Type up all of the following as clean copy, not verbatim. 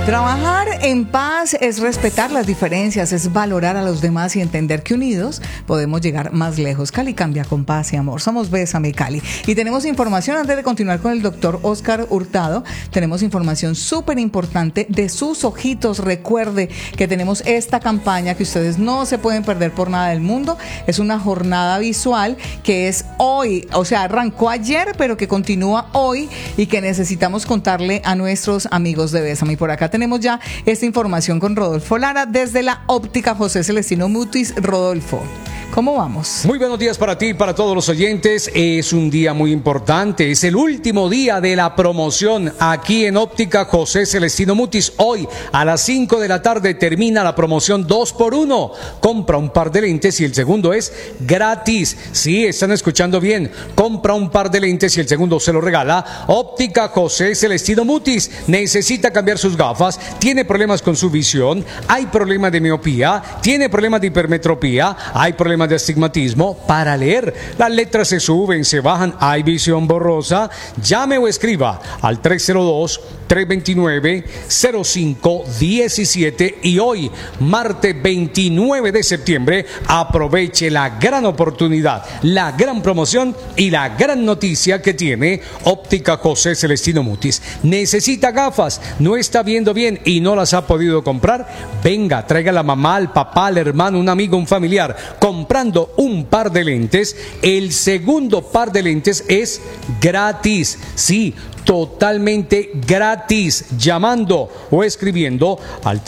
Trabajar en paz es respetar las diferencias, es valorar a los demás y entender que unidos podemos llegar más lejos. Cali cambia con paz y amor. Somos Bésame Cali. Y tenemos información, antes de continuar con el doctor Oscar Hurtado, tenemos información súper importante de sus ojitos. Recuerde que tenemos esta campaña que ustedes no se pueden perder por nada del mundo. Es una jornada visual que es hoy, o sea, arrancó ayer, pero que continúa hoy y que necesitamos contarle a nuestros amigos de Bésame. Y por acá tenemos ya esta información con Rodolfo Lara desde la óptica José Celestino Mutis. Rodolfo, ¿cómo vamos? Muy buenos días para ti y para todos los oyentes. Es un día muy importante. Es el último día de la promoción aquí en óptica José Celestino Mutis. Hoy a las 5 de la tarde termina la promoción 2x1. Compra un par de lentes y el segundo es gratis. Sí, están escuchando bien. Compra un par de lentes y el segundo se lo regala. Óptica José Celestino Mutis. Necesita cambiar sus gafas. Tiene problemas con su visión. Hay problemas de miopía. Tiene problemas de hipermetropía. Hay problemas de astigmatismo. Para leer, las letras se suben, se bajan, hay visión borrosa. Llame o escriba al 302-329-0517 y hoy, martes 29 de septiembre, aproveche la gran oportunidad, la gran promoción y la gran noticia que tiene óptica José Celestino Mutis. Necesita gafas, no está viendo bien y no las ha podido comprar. Venga, traiga a la mamá, al papá, al hermano, un amigo, un familiar. Comprando un par de lentes, el segundo par de lentes es gratis. Sí, totalmente gratis, llamando o escribiendo al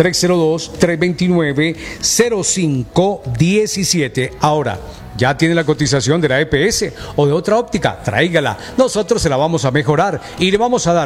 302-329-0517. Ahora, ¿ya tiene la cotización de la EPS o de otra óptica? Tráigala. Nosotros se la vamos a mejorar y le vamos a dar